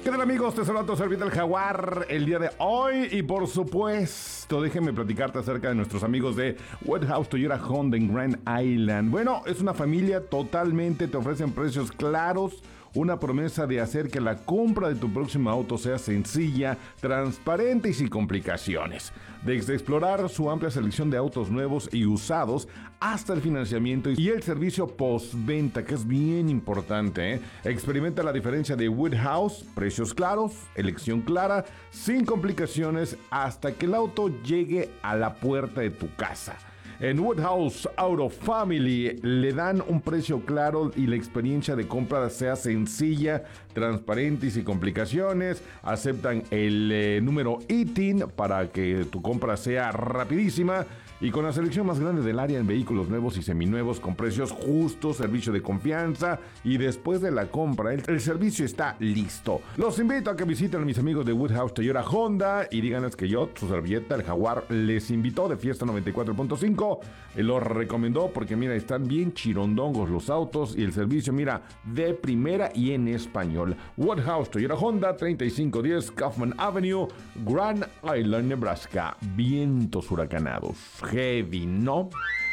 ¿Qué tal, amigos? Te saluda tu servidor el Jaguar el día de hoy y por supuesto déjenme platicarte acerca de nuestros amigos de Woodhouse Toyota Honda en Grand Island. Bueno, es una familia totalmente, te ofrecen precios claros, una promesa de hacer que la compra de tu próximo auto sea sencilla, transparente y sin complicaciones. Desde explorar su amplia selección de autos nuevos y usados hasta el financiamiento y el servicio postventa, que es bien importante, ¿eh? Experimenta la diferencia de Woodhouse, precios claros, elección clara, sin complicaciones, hasta que el auto llegue a la puerta de tu casa. En Woodhouse Auto Family le dan un precio claro y la experiencia de compra sea sencilla, transparente y sin complicaciones. Aceptan el número ITIN para que tu compra sea rapidísima. Y con la selección más grande del área en vehículos nuevos y seminuevos con precios justos, servicio de confianza y después de la compra el servicio está listo. Los invito a que visiten a mis amigos de Woodhouse Toyota Honda y díganles que yo, su servilleta, el Jaguar, les invitó de Fiesta 94.5. Los recomendó porque mira, están bien chirondongos los autos y el servicio, mira, de primera y en español. Woodhouse Toyota Honda, 3510 Kaufman Avenue, Grand Island, Nebraska. Vientos huracanados. Heavy, ¿no?